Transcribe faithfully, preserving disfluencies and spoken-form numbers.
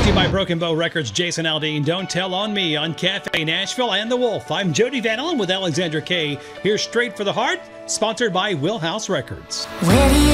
to you by Broken Bow Records, Jason Aldean, Don't Tell on Me on Cafe Nashville and The Wolf. I'm Jody Van Allen with Alexandra Kay. Here straight for the heart, sponsored by Wheelhouse Records. Where do you